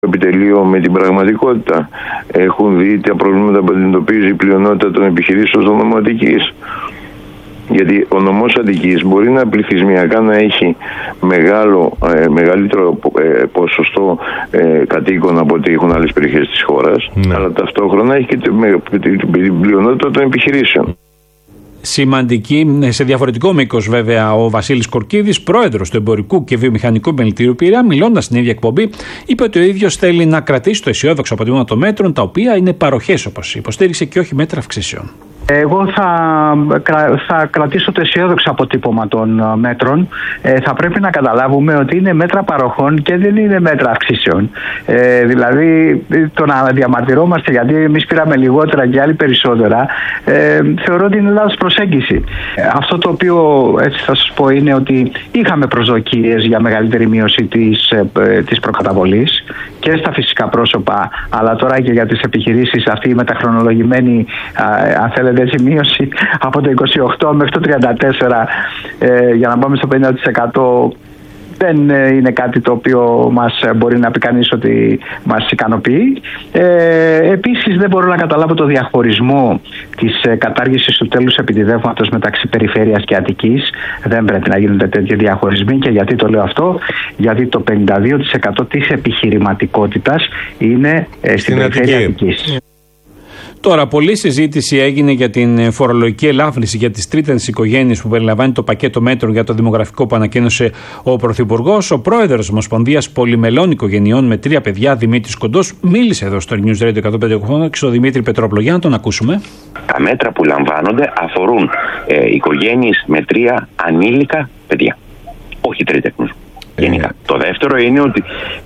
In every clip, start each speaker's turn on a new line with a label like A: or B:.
A: επιτελείο με την πραγματικότητα. Έχουν δει τα προβλήματα που αντιμετωπίζει η πλειονότητα των επιχειρήσεων στο νομό Αττικής. Γιατί ο νομός Αττικής μπορεί να πληθυσμιακά να έχει μεγαλύτερο ποσοστό κατοίκων από ό,τι έχουν άλλες περιοχές της χώρας, αλλά ταυτόχρονα έχει και την πλειονότητα των επιχειρήσεων.
B: Σημαντική, σε διαφορετικό μήκος βέβαια, ο Βασίλης Κορκίδης, πρόεδρος του Εμπορικού και Βιομηχανικού Επιμελητηρίου Πειραιά, μιλώντας στην ίδια εκπομπή, είπε ότι ο ίδιος θέλει να κρατήσει το αισιόδοξο αποτύπωμα των μέτρων, τα οποία είναι παροχές, όπως υποστήριξε, και όχι μέτρα αυξήσεων.
C: Εγώ θα κρατήσω το αισιόδοξο αποτύπωμα των μέτρων. Θα πρέπει να καταλάβουμε ότι είναι μέτρα παροχών και δεν είναι μέτρα αυξήσεων. Δηλαδή, το να διαμαρτυρόμαστε γιατί εμείς πήραμε λιγότερα και άλλοι περισσότερα, θεωρώ ότι είναι λάθος προσέγγιση. Αυτό το οποίο έτσι θα σας πω είναι ότι είχαμε προσδοκίες για μεγαλύτερη μείωση της προκαταβολής και στα φυσικά πρόσωπα, αλλά τώρα και για τις επιχειρήσεις, αυτή η μεταχρονολογημένη, αν θέλετε έτσι, μείωση από το 28 μέχρι το 34 για να πάμε στο 50%, δεν είναι κάτι το οποίο μας μπορεί να πει κανείς ότι μας ικανοποιεί. Επίσης, δεν μπορώ να καταλάβω το διαχωρισμό της κατάργησης του τέλους επιτιδεύματος μεταξύ περιφέρειας και Αττικής. Δεν πρέπει να γίνονται τέτοιοι διαχωρισμοί. Και γιατί το λέω αυτό? Γιατί το 52% της επιχειρηματικότητας είναι στην περιφέρεια Αττικής.
B: Τώρα, πολλή συζήτηση έγινε για την φορολογική ελάφρυνση για τις τρίτες οικογένειες που περιλαμβάνει το πακέτο μέτρων για το δημογραφικό που ανακοίνωσε ο Πρωθυπουργός. Ο πρόεδρος της Ομοσπονδίας Πολυμελών Οικογενειών με 3 παιδιά, Δημήτρης Κοντός, μίλησε εδώ στο News Radio 105,8 και στο Δημήτρη Πετρόπουλο. Για να τον ακούσουμε.
D: Τα μέτρα που λαμβάνονται αφορούν οικογένειες με 3 ανήλικα παιδιά, όχι τρίτεκνους. Γενικά. Το δεύτερο είναι ότι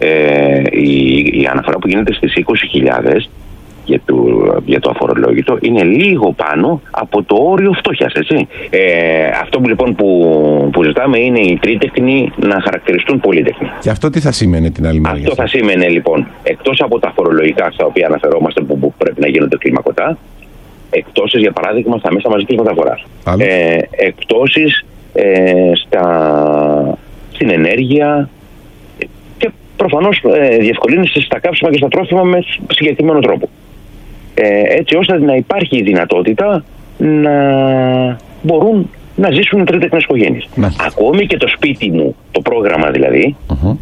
D: η αναφορά που γίνεται στις 20.000 για το αφορολόγητο είναι λίγο πάνω από το όριο φτώχειας, έτσι. Αυτό που λοιπόν που ζητάμε είναι οι τρίτεκνοι να χαρακτηριστούν πολύτεκνοι.
E: Και αυτό τι θα σήμαινε την άλλη μεριά?
D: Αυτό θα σήμαινε λοιπόν, εκτός από τα φορολογικά στα οποία αναφερόμαστε που πρέπει να γίνονται κλιμακωτά, εκτόσεις για παράδειγμα στα μέσα μαζικής μεταφοράς, εκτόσεις στην ενέργεια και προφανώς διευκολύνσεις στα καύσιμα και στα τρόφιμα με συγκεκριμένο τρόπο. Έτσι ώστε να υπάρχει η δυνατότητα να μπορούν να ζήσουν οι τρίτεκνες οικογένειες. Ακόμη και το σπίτι μου, το πρόγραμμα δηλαδή,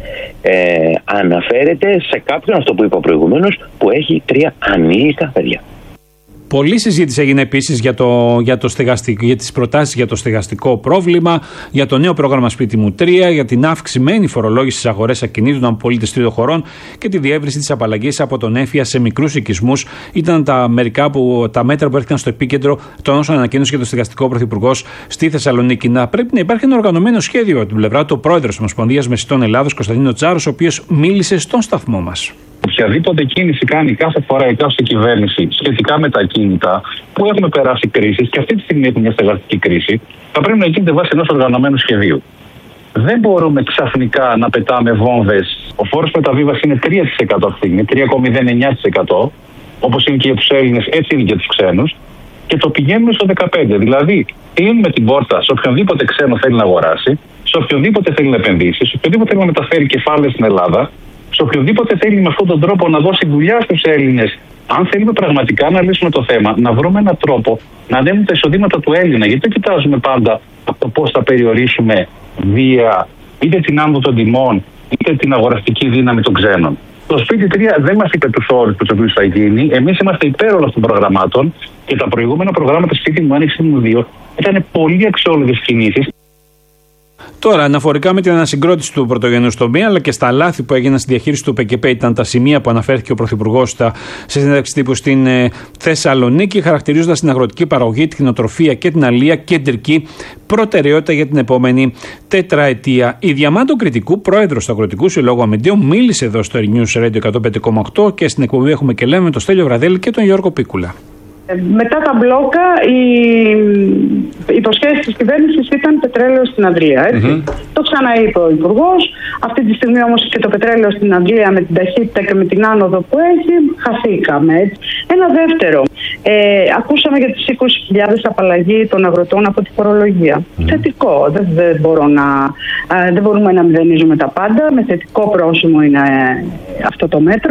D: αναφέρεται σε κάποιον, αυτό που είπα προηγουμένως, που έχει 3 ανήλικα παιδιά.
B: Πολλή συζήτηση έγινε επίσης για τις προτάσεις για το στεγαστικό πρόβλημα, για το νέο πρόγραμμα Σπίτι μου 3, για την αυξημένη φορολόγηση στις αγορές ακινήτων από πολίτες τρίτων χωρών και τη διεύρυνση της απαλλαγής από τον έμφυα σε μικρούς οικισμούς. Ήταν τα μέτρα που έρθηκαν στο επίκεντρο των όσων ανακοίνωσε για το στεγαστικό πρωθυπουργός στη Θεσσαλονίκη. Πρέπει να υπάρχει ένα οργανωμένο σχέδιο από την πλευρά του πρόεδρου της Ομοσπονδίας Μεσητών Ελλάδος, Κωνσταντίνο Τσάρος, ο οποίος μίλησε στον σταθμό μας.
F: Οποιαδήποτε κίνηση κάνει κάθε φορά η κάθε κυβέρνηση σχετικά με τα ακίνητα που έχουμε περάσει κρίσεις και αυτή τη στιγμή έχουμε μια στεγαστική κρίση, θα πρέπει να γίνεται βάσει ενός οργανωμένου σχεδίου. Δεν μπορούμε ξαφνικά να πετάμε βόμβες. Ο φόρος μεταβίβασης είναι 3% αυτή τη στιγμή, 3,09%. Όπως είναι και για τους Έλληνες, έτσι είναι και για τους ξένους. Και το πηγαίνουμε στο 15%. Δηλαδή, κλείνουμε την πόρτα σε οποιονδήποτε ξένο θέλει να αγοράσει, σε οποιονδήποτε θέλει να επενδύσει, σε οποιονδήποτε θέλει να μεταφέρει κεφάλαια στην Ελλάδα, σε οποιοδήποτε θέλει με αυτόν τον τρόπο να δώσει δουλειά στους Έλληνες. Αν θέλουμε πραγματικά να λύσουμε το θέμα, να βρούμε έναν τρόπο να ανέβουν τα εισοδήματα του Έλληνα. Γιατί δεν κοιτάζουμε πάντα από το πώς θα περιορίσουμε βία, είτε την άνοδο των τιμών, είτε την αγοραστική δύναμη των ξένων. Το Σπίτι 3 δεν μας είπε τους όρους τους οποίους θα γίνει. Εμείς είμαστε υπέρ όλων των προγραμμάτων και τα προηγούμενα προγράμματα Σπίτι μου 1, Σπίτι μου 2 ήταν πολύ αξιόλογες κινήσεις.
B: Τώρα, αναφορικά με την ανασυγκρότηση του πρωτογενούς τομέα αλλά και στα λάθη που έγιναν στη διαχείριση του ΠΚΠ, ήταν τα σημεία που αναφέρθηκε ο Πρωθυπουργός σε συνέντευξη τύπου στην Θεσσαλονίκη, χαρακτηρίζοντας την αγροτική παραγωγή, την κτηνοτροφία και την αλεία κεντρική προτεραιότητα για την επόμενη τετραετία. Η Διαμάντο Κρητικού, πρόεδρος του Αγροτικού Συλλόγου Αμυντίων, μίλησε εδώ στο News Radio 105,8 και στην εκπομπή έχουμε και λέμε τον Στέλιο Βραδέλη και τον Γιώργο Πίκουλα.
G: Μετά τα μπλόκα, οι υποσχέσεις της κυβέρνησης ήταν πετρέλαιο στην Αντλία. Το ξαναείπε ο Υπουργός. Αυτή τη στιγμή όμως και το πετρέλαιο στην Αντλία με την ταχύτητα και με την άνοδο που έχει, χαθήκαμε. Ένα δεύτερο. Ακούσαμε για τις 20.000 απαλλαγή των αγροτών από τη φορολογία. Θετικό. Δεν μπορούμε να μηδενίζουμε τα πάντα. Με θετικό πρόσημο είναι αυτό το μέτρο.